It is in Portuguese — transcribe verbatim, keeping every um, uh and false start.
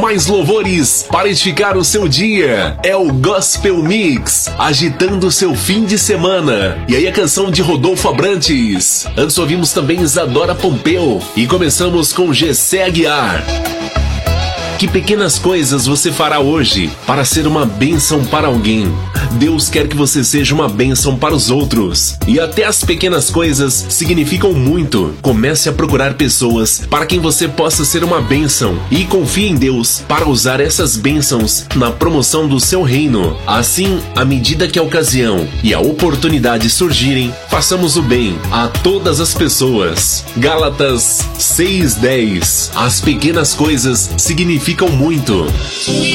mais louvores para edificar o seu dia. É o Gospel Mix, agitando o seu fim de semana. E aí a canção de Rodolfo Abrantes. Antes ouvimos também Isadora Pompeu e começamos com Gessé Aguiar. Que pequenas coisas você fará hoje para ser uma bênção para alguém? Deus quer que você seja uma bênção para os outros. E até as pequenas coisas significam muito. Comece a procurar pessoas para quem você possa ser uma bênção e confie em Deus para usar essas bênçãos na promoção do seu reino. Assim, à medida que a ocasião e a oportunidade surgirem, façamos o bem a todas as pessoas. Gálatas seis dez. As pequenas coisas significam muito.